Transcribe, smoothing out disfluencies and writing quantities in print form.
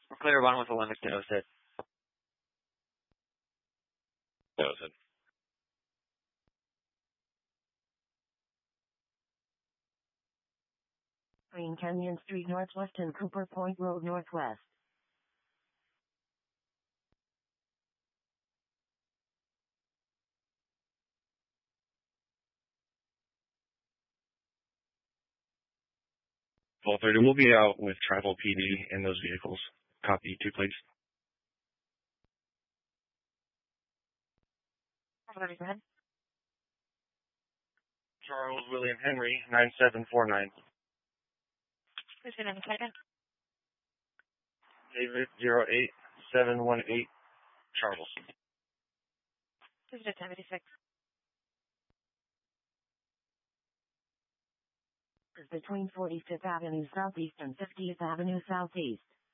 Clear one with a limit to OSID. OSID. Green Canyon Street Northwest and Cooper Point Road Northwest. Full 30. We'll be out with Tribal PD in those vehicles. Copy 2 plates. Charles William Henry, 9749. Who's going to have a second? David 08718, Charles. Who's at 76? Is between 45th Avenue Southeast and 50th Avenue Southeast.